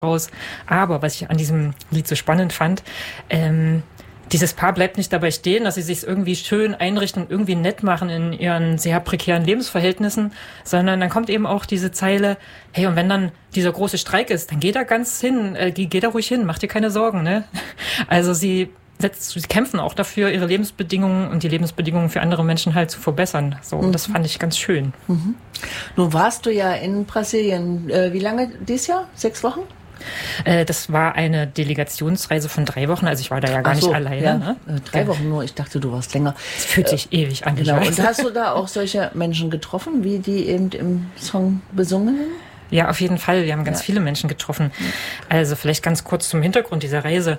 raus. Aber was ich an diesem Lied so spannend fand, dieses Paar bleibt nicht dabei stehen, dass sie sich irgendwie schön einrichten und irgendwie nett machen in ihren sehr prekären Lebensverhältnissen, sondern dann kommt eben auch diese Zeile, hey, und wenn dann dieser große Streik ist, dann geh da geh da ruhig hin, mach dir keine Sorgen, ne? Also sie kämpfen auch dafür, ihre Lebensbedingungen und die Lebensbedingungen für andere Menschen halt zu verbessern. So, das fand ich ganz schön. Mhm. Nun warst du ja in Brasilien, wie lange dieses Jahr? 6 Wochen? Das war eine Delegationsreise von 3 Wochen, also ich war da ja gar nicht alleine. Ja, ne? 3 Wochen nur, ich dachte, du warst länger. Es fühlt sich ewig an. Genau. Und hast du da auch solche Menschen getroffen, wie die eben im Song besungen? Ja, auf jeden Fall. Wir haben ganz viele Menschen getroffen. Also vielleicht ganz kurz zum Hintergrund dieser Reise.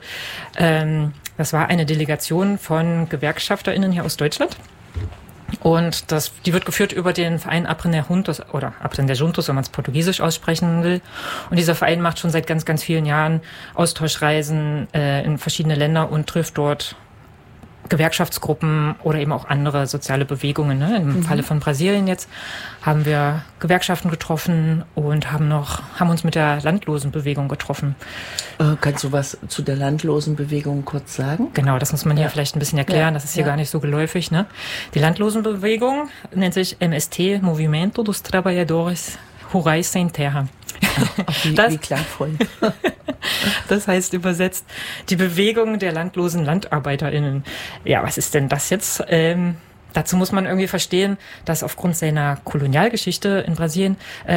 Das war eine Delegation von GewerkschafterInnen hier aus Deutschland. Und die wird geführt über den Verein Aprender Juntos oder Aprender Juntos, wenn man es portugiesisch aussprechen will. Und dieser Verein macht schon seit ganz, ganz vielen Jahren Austauschreisen in verschiedene Länder und trifft dort Gewerkschaftsgruppen oder eben auch andere soziale Bewegungen. Ne? Im Falle von Brasilien jetzt haben wir Gewerkschaften getroffen und haben uns mit der Landlosenbewegung getroffen. Kannst du was zu der Landlosenbewegung kurz sagen? Genau, das muss man hier vielleicht ein bisschen erklären. Das ist hier gar nicht so geläufig. Ne? Die Landlosenbewegung nennt sich MST, Movimento dos Trabalhadores Rurais Sem Terra. Wie klangvoll. Das heißt übersetzt, die Bewegung der landlosen LandarbeiterInnen. Ja, was ist denn das jetzt? Dazu muss man irgendwie verstehen, dass aufgrund seiner Kolonialgeschichte in Brasilien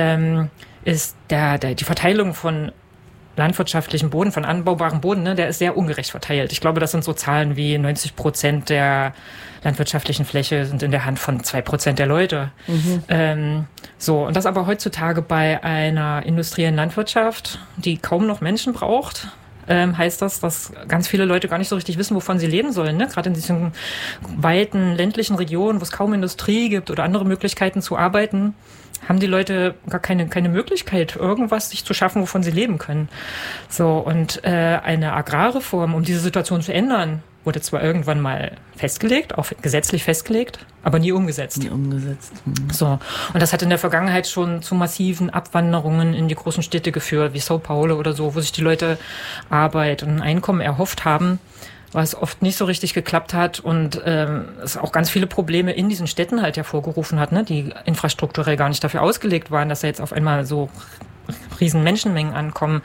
ist die Verteilung von landwirtschaftlichen Boden, von anbaubarem Boden, ne, der ist sehr ungerecht verteilt. Ich glaube, das sind so Zahlen wie 90% der landwirtschaftlichen Fläche sind in der Hand von 2% der Leute. Und das aber heutzutage bei einer industriellen Landwirtschaft, die kaum noch Menschen braucht, heißt das, dass ganz viele Leute gar nicht so richtig wissen, wovon sie leben sollen. Ne? Gerade in diesen weiten ländlichen Regionen, wo es kaum Industrie gibt oder andere Möglichkeiten zu arbeiten, haben die Leute gar keine Möglichkeit, irgendwas sich zu schaffen, wovon sie leben können. So, und eine Agrarreform, um diese Situation zu ändern, wurde zwar irgendwann mal festgelegt, auch gesetzlich festgelegt, aber nie umgesetzt. So. Und das hat in der Vergangenheit schon zu massiven Abwanderungen in die großen Städte geführt, wie Sao Paulo oder so, wo sich die Leute Arbeit und ein Einkommen erhofft haben, was oft nicht so richtig geklappt hat und es auch ganz viele Probleme in diesen Städten halt hervorgerufen hat, ne, die infrastrukturell gar nicht dafür ausgelegt waren, dass da jetzt auf einmal so riesen Menschenmengen ankommen.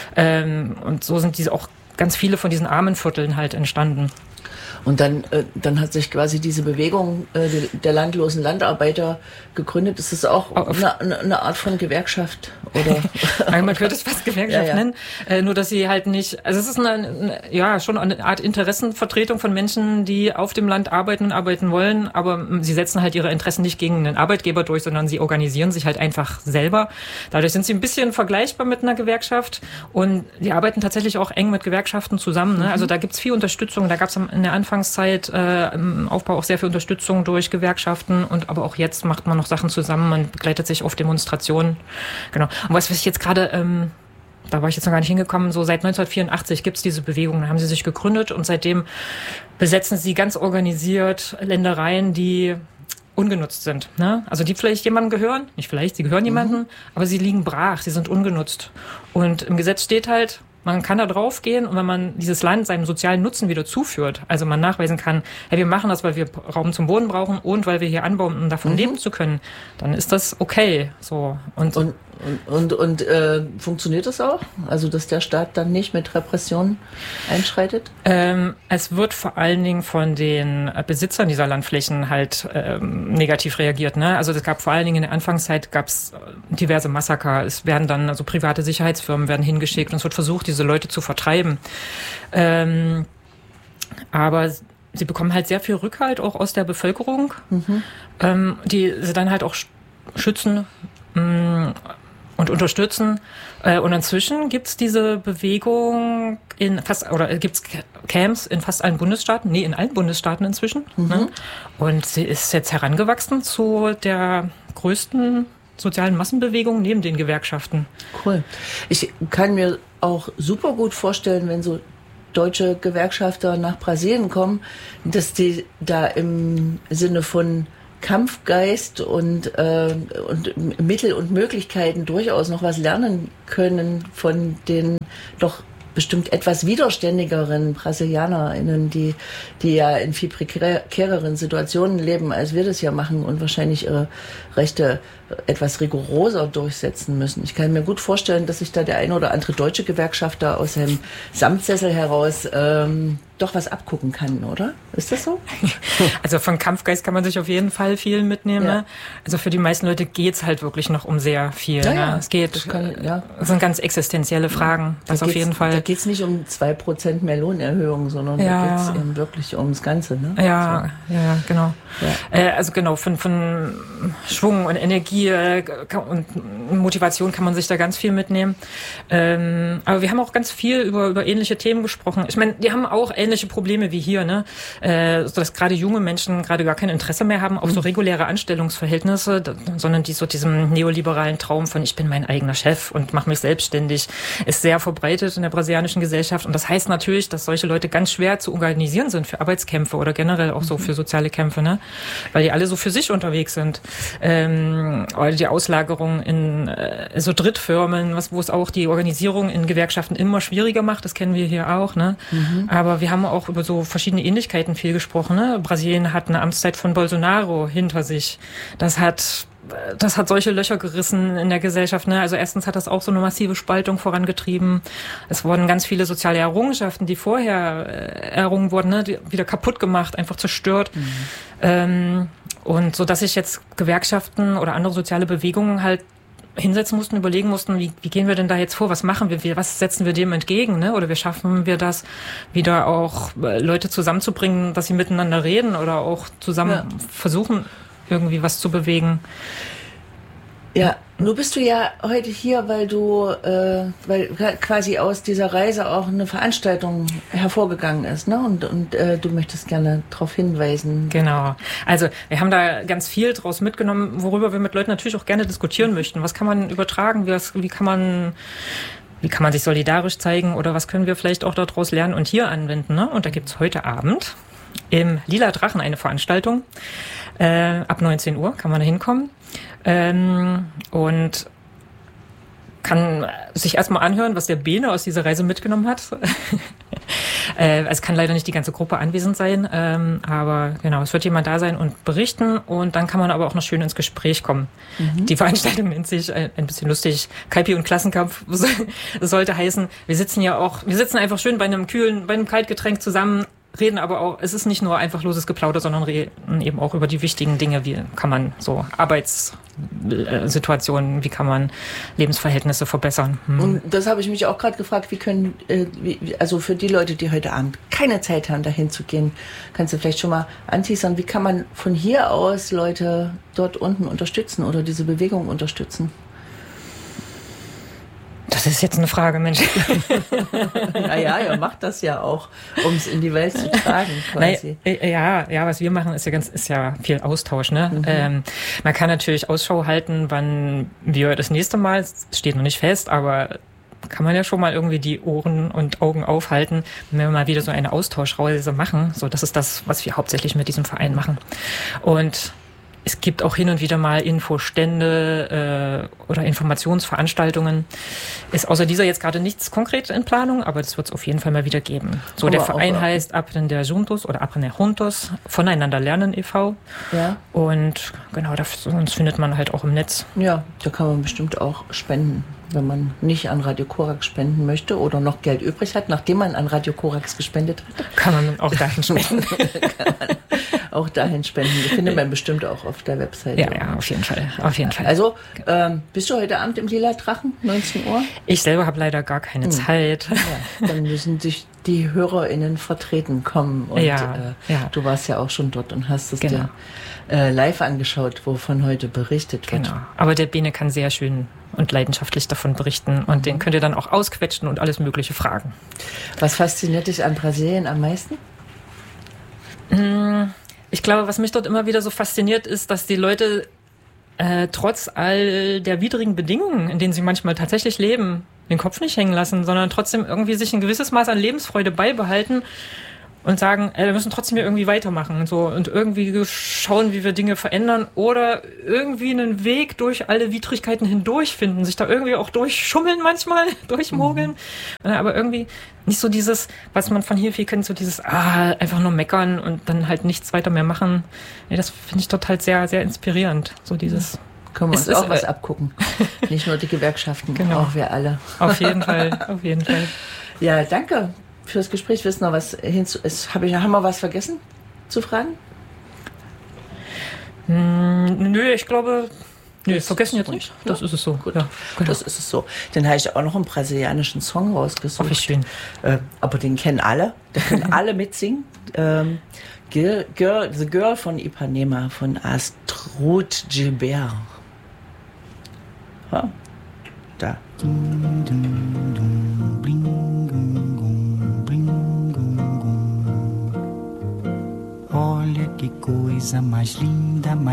Und so sind auch ganz viele von diesen armen Vierteln halt entstanden. Und dann hat sich quasi diese Bewegung der landlosen Landarbeiter gegründet. Ist das auch eine Art von Gewerkschaft? Oder? Man könnte es fast Gewerkschaft nennen. Nur, dass sie halt nicht, also es ist schon eine Art Interessenvertretung von Menschen, die auf dem Land arbeiten und arbeiten wollen, aber sie setzen halt ihre Interessen nicht gegen einen Arbeitgeber durch, sondern sie organisieren sich halt einfach selber. Dadurch sind sie ein bisschen vergleichbar mit einer Gewerkschaft und die arbeiten tatsächlich auch eng mit Gewerkschaften zusammen. Ne? Also da gibt's viel Unterstützung. Da gab's in der Anfangszeit im Aufbau auch sehr viel Unterstützung durch Gewerkschaften und aber auch jetzt macht man noch Sachen zusammen, man begleitet sich auf Demonstrationen. Genau. Und was ich jetzt gerade, da war ich jetzt noch gar nicht hingekommen, so seit 1984 gibt's diese Bewegung, da haben sie sich gegründet und seitdem besetzen sie ganz organisiert Ländereien, die ungenutzt sind. Ne? Also die vielleicht jemandem gehören, nicht vielleicht, sie gehören jemandem, aber sie liegen brach, sie sind ungenutzt. Und im Gesetz steht halt, man kann da drauf gehen und wenn man dieses Land seinem sozialen Nutzen wieder zuführt, also man nachweisen kann, hey, wir machen das, weil wir Raum zum Wohnen brauchen und weil wir hier anbauen, um davon leben zu können, dann ist das okay. So. Und funktioniert das auch? Also, dass der Staat dann nicht mit Repressionen einschreitet? Es wird vor allen Dingen von den Besitzern dieser Landflächen halt negativ reagiert. Ne? Also es gab vor allen Dingen in der Anfangszeit gab's diverse Massaker. Es werden dann, also private Sicherheitsfirmen werden hingeschickt und es wird versucht, diese Leute zu vertreiben. Aber sie bekommen halt sehr viel Rückhalt auch aus der Bevölkerung, die sie dann halt auch schützen und unterstützen. Und inzwischen gibt's diese Bewegung gibt's Camps in fast allen Bundesstaaten, in allen Bundesstaaten inzwischen. Ne? Und sie ist jetzt herangewachsen zu der größten sozialen Massenbewegung neben den Gewerkschaften. Cool. Ich kann mir auch super gut vorstellen, wenn so deutsche Gewerkschafter nach Brasilien kommen, dass die da im Sinne von Kampfgeist und Mittel und Möglichkeiten durchaus noch was lernen können von den doch bestimmt etwas widerständigeren BrasilianerInnen, die ja in viel prekäreren Situationen leben, als wir das ja machen und wahrscheinlich ihre Rechte etwas rigoroser durchsetzen müssen. Ich kann mir gut vorstellen, dass sich da der ein oder andere deutsche Gewerkschafter aus seinem Samtsessel heraus doch was abgucken kann, oder? Ist das so? Also von Kampfgeist kann man sich auf jeden Fall viel mitnehmen. Ja. Ne? Also für die meisten Leute geht's halt wirklich noch um sehr viel. Ja, ne? Es geht, das sind ganz existenzielle Fragen. Das auf jeden Fall. Da geht's nicht um 2% mehr Lohnerhöhung, sondern da geht's eben wirklich ums Ganze. Ne? Ja, so. Ja, genau. Ja. Also genau, von Schwung und Energie und Motivation kann man sich da ganz viel mitnehmen. Aber wir haben auch ganz viel über ähnliche Themen gesprochen. Ich meine, die haben auch ähnliche Probleme wie hier, ne? Dass gerade junge Menschen gerade gar kein Interesse mehr haben auf so reguläre Anstellungsverhältnisse, sondern die so diesem neoliberalen Traum von ich bin mein eigener Chef und mache mich selbstständig, ist sehr verbreitet in der brasilianischen Gesellschaft. Und das heißt natürlich, dass solche Leute ganz schwer zu organisieren sind für Arbeitskämpfe oder generell auch so für soziale Kämpfe, ne? Weil die alle so für sich unterwegs sind. Oder die Auslagerung in so Drittfirmen, wo es auch die Organisierung in Gewerkschaften immer schwieriger macht, das kennen wir hier auch, ne? Aber wir haben auch über so verschiedene Ähnlichkeiten viel gesprochen, ne? Brasilien hat eine Amtszeit von Bolsonaro hinter sich. Das hat solche Löcher gerissen in der Gesellschaft, ne? Also erstens hat das auch so eine massive Spaltung vorangetrieben. Es wurden ganz viele soziale Errungenschaften, die vorher errungen wurden, ne? Wieder kaputt gemacht, einfach zerstört. Und so, dass sich jetzt Gewerkschaften oder andere soziale Bewegungen halt hinsetzen mussten, überlegen mussten, wie gehen wir denn da jetzt vor, was machen wir, was setzen wir dem entgegen, ne? Oder wie schaffen wir das, wieder auch Leute zusammenzubringen, dass sie miteinander reden oder auch zusammen versuchen, irgendwie was zu bewegen. Ja, nun bist du ja heute hier, weil quasi aus dieser Reise auch eine Veranstaltung hervorgegangen ist, ne? Und du möchtest gerne darauf hinweisen. Genau. Also wir haben da ganz viel draus mitgenommen, worüber wir mit Leuten natürlich auch gerne diskutieren möchten. Was kann man übertragen? Wie kann man sich solidarisch zeigen? Oder was können wir vielleicht auch daraus lernen und hier anwenden, ne? Und da gibt's heute Abend im Lila Drachen eine Veranstaltung. Ab 19 Uhr kann man da hinkommen. Und kann sich erstmal anhören, was der Bene aus dieser Reise mitgenommen hat. Es kann leider nicht die ganze Gruppe anwesend sein, aber genau, es wird jemand da sein und berichten und dann kann man aber auch noch schön ins Gespräch kommen. Die Veranstaltung nennt sich ein bisschen lustig Kaipi und Klassenkampf. Das sollte heißen, wir sitzen einfach schön bei einem Kaltgetränk zusammen, reden aber auch, es ist nicht nur einfach loses Geplauder, sondern reden eben auch über die wichtigen Dinge, wie kann man so Arbeitssituationen, wie kann man Lebensverhältnisse verbessern. Und das habe ich mich auch gerade gefragt, also für die Leute, die heute Abend keine Zeit haben, dahin zu gehen, kannst du vielleicht schon mal anteasern, wie kann man von hier aus Leute dort unten unterstützen oder diese Bewegung unterstützen? Das ist jetzt eine Frage, Mensch. Naja, ihr macht das ja auch, um es in die Welt zu tragen, quasi. Ja, was wir machen, ist ja viel Austausch, ne? Man kann natürlich Ausschau halten, wann wir das nächste Mal, es steht noch nicht fest, aber kann man ja schon mal irgendwie die Ohren und Augen aufhalten, wenn wir mal wieder so eine Austauschreise machen. So, das ist das, was wir hauptsächlich mit diesem Verein machen. Und es gibt auch hin und wieder mal Infostände oder Informationsveranstaltungen. Ist außer dieser jetzt gerade nichts konkret in Planung, aber das wird es auf jeden Fall mal wieder geben. So, aber der Verein heißt Aprender Juntos oder Aprender Juntos, Voneinander lernen e.V. Ja. Und genau, sonst findet man halt auch im Netz. Ja, da kann man bestimmt auch spenden, wenn man nicht an Radio Korax spenden möchte oder noch Geld übrig hat, nachdem man an Radio Korax gespendet hat. Kann man auch dahin spenden. Auch dahin spenden. Die findet man bestimmt auch auf der Webseite. Ja, auf jeden Fall. Also, bist du heute Abend im Lila Drachen, 19 Uhr? Ich selber habe leider gar keine Zeit. Ja, dann müssen sich die HörerInnen vertreten kommen. Und du warst ja auch schon dort und hast es dir live angeschaut, wovon heute berichtet wird. Genau. Aber der Bene kann sehr schön und leidenschaftlich davon berichten und den könnt ihr dann auch ausquetschen und alles Mögliche fragen. Was fasziniert dich an Brasilien am meisten? Ich glaube, was mich dort immer wieder so fasziniert, ist, dass die Leute trotz all der widrigen Bedingungen, in denen sie manchmal tatsächlich leben, den Kopf nicht hängen lassen, sondern trotzdem irgendwie sich ein gewisses Maß an Lebensfreude beibehalten und sagen, wir müssen trotzdem hier irgendwie weitermachen und so und irgendwie schauen, wie wir Dinge verändern oder irgendwie einen Weg durch alle Widrigkeiten hindurch finden, sich da irgendwie auch durchschummeln manchmal, durchmogeln, aber irgendwie nicht so dieses, was man von hier viel kennt, so dieses, einfach nur meckern und dann halt nichts weiter mehr machen. Ja, das finde ich total sehr, sehr inspirierend, so dieses... Können wir uns auch was abgucken. Nicht nur die Gewerkschaften, genau. Auch wir alle. Auf jeden Fall, auf jeden Fall. Ja, danke fürs Gespräch. Wissen noch was haben wir was vergessen zu fragen? Nö, ich glaube, vergessen jetzt nicht. Das ist es so. Gut, ja, genau. Das ist es so. Dann habe ich auch noch einen brasilianischen Song rausgesucht. Wie schön. Aber den kennen alle. Da können alle mitsingen. The Girl von Ipanema von Astrud Gilbert. Ja, da. Olha que coisa mais linda,